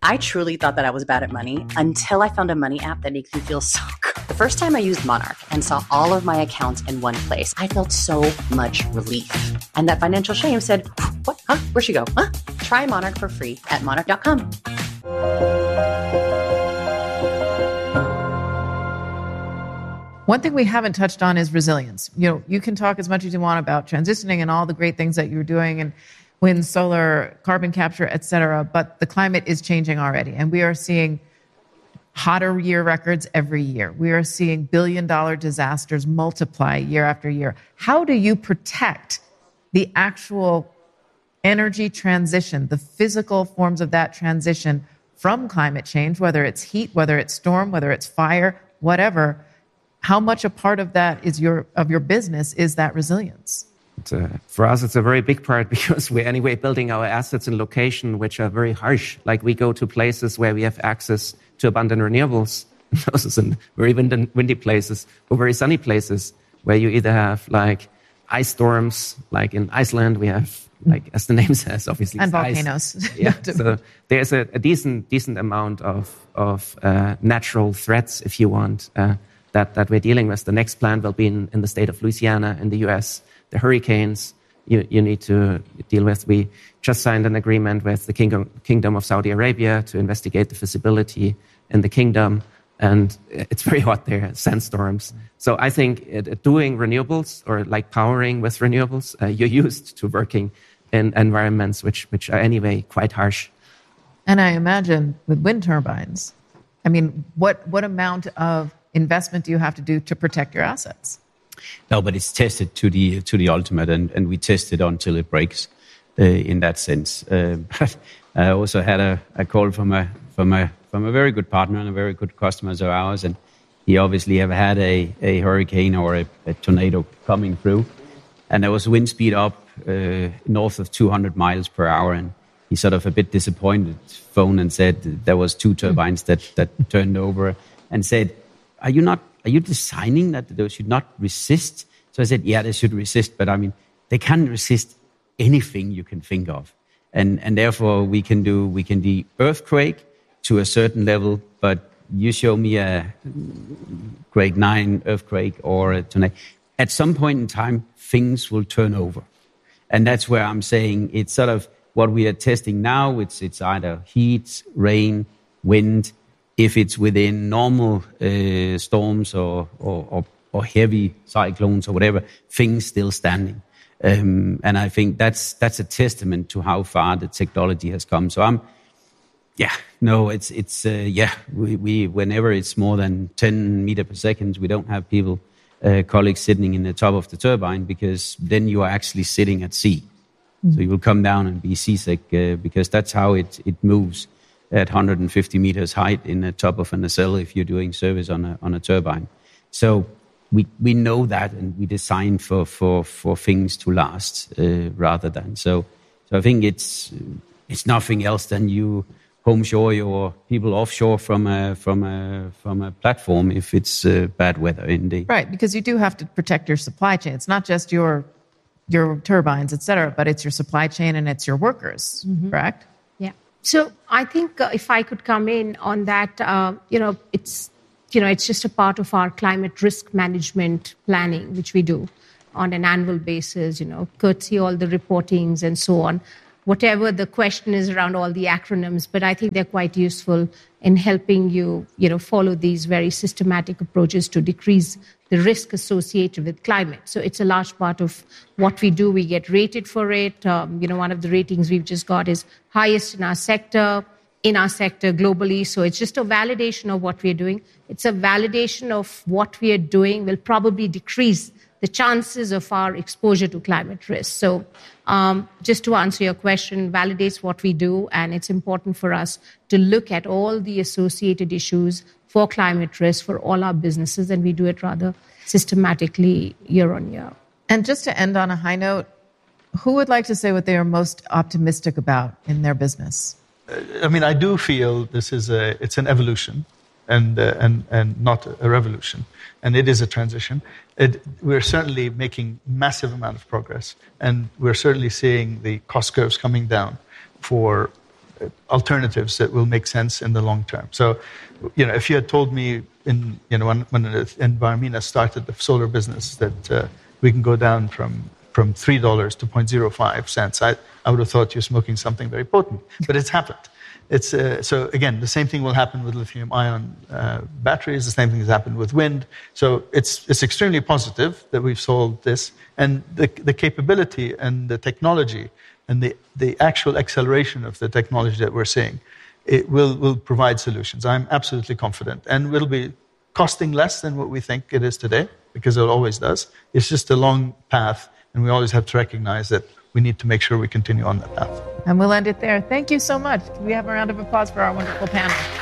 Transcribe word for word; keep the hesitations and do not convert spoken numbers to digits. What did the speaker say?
I truly thought that I was bad at money until I found a money app that makes me feel so good. The first time I used Monarch and saw all of my accounts in one place, I felt so much relief. And that financial shame said, what? Huh? Where'd she go? Huh? Try Monarch for free at monarch dot com. One thing we haven't touched on is resilience. You know, you can talk as much as you want about transitioning and all the great things that you're doing and wind, solar, carbon capture, et cetera, but the climate is changing already. And we are seeing hotter year records every year. We are seeing billion dollar disasters multiply year after year. How do you protect the actual energy transition, the physical forms of that transition from climate change, whether it's heat, whether it's storm, whether it's fire, whatever? How much a part of that is your of your business is that resilience? Uh, for us, it's a very big part because we're anyway building our assets in locations which are very harsh. Like we go to places where we have access to abundant renewables. Those are in very windy places or very sunny places where you either have like ice storms, like in Iceland, we have, like as the name says, obviously, and ice. volcanoes. Yeah, so there's a, a decent decent amount of of uh, natural threats, if you want, uh, that that we're dealing with. The next plant will be in, in the state of Louisiana in the U S. The hurricanes you, you need to deal with. We just signed an agreement with the Kingdom, Kingdom of Saudi Arabia to investigate the feasibility in the kingdom. And it's very hot there, sandstorms. So I think it, doing renewables or like powering with renewables, uh, you're used to working in environments which, which are anyway quite harsh. And I imagine with wind turbines, I mean, what, what amount of investment do you have to do to protect your assets? No, but it's tested to the to the ultimate, and, and we test it until it breaks. Uh, in that sense, uh, but I also had a, a call from a from a from a very good partner and a very good customer of ours, and he obviously have had a, a hurricane or a, a tornado coming through, and there was wind speed up uh, north of two hundred miles per hour, and he sort of a bit disappointed phoned and said there was two turbines that that turned over, and said, "Are you not?" Are you designing that they should not resist? So I said, yeah, they should resist. But I mean, they can't resist anything you can think of. And and therefore we can do, we can do earthquake to a certain level, but you show me a grade nine earthquake or a tornado. At some point in time, things will turn over. And that's where I'm saying it's sort of what we are testing now. It's, it's either heat, rain, wind. If it's within normal uh, storms or, or, or, or heavy cyclones or whatever, things still standing. Um, and I think that's that's a testament to how far the technology has come. So I'm, yeah, no, it's, it's uh, yeah, we, we whenever it's more than ten meter per second, we don't have people, uh, colleagues sitting in the top of the turbine because then you are actually sitting at sea. Mm-hmm. So you will come down and be seasick uh, because that's how it, it moves. At one hundred fifty meters height in the top of a nacelle if you're doing service on a on a turbine. So we we know that, and we design for for, for things to last uh, rather than so. So I think it's it's nothing else than you home shore your people offshore from a from a from a platform if it's uh, bad weather indeed. Right, because you do have to protect your supply chain. It's not just your your turbines, et cetera, but it's your supply chain and it's your workers. Mm-hmm. Correct? So I think uh, if I could come in on that, uh, you know, it's, you know, it's just a part of our climate risk management planning, which we do on an annual basis, you know, courtesy all the reportings and so on. Whatever the question is around all the acronyms, but I think they're quite useful in helping you, you know, follow these very systematic approaches to decrease the risk associated with climate. So it's a large part of what we do. We get rated for it. Um, you know, one of the ratings we've just got is highest in our sector, in our sector globally. So it's just a validation of what we're doing. It's a validation of what we are doing will probably decrease the chances of our exposure to climate risk. So um, just to answer your question, validates what we do, and it's important for us to look at all the associated issues for climate risk for all our businesses, and we do it rather systematically year on year. And just to end on a high note, who would like to say what they are most optimistic about in their business? I mean, I do feel this is a, it's an evolution and, uh, and, and not a revolution. And it is a transition. It, we're certainly making massive amount of progress. And we're certainly seeing the cost curves coming down for alternatives that will make sense in the long term. So, you know, if you had told me in, you know, when, when Enviromina started the solar business that uh, we can go down from from three dollars to zero point zero five cents, I, I would have thought you're smoking something very potent. But it's happened. It's uh, so again, the same thing will happen with lithium-ion uh, batteries. The same thing has happened with wind. So it's it's extremely positive that we've solved this, and the the capability and the technology and the the actual acceleration of the technology that we're seeing, it will will provide solutions. I'm absolutely confident, and it'll be costing less than what we think it is today, because it always does. It's just a long path, and we always have to recognize that we need to make sure we continue on that path. And we'll end it there. Thank you so much. Can we have a round of applause for our wonderful panel?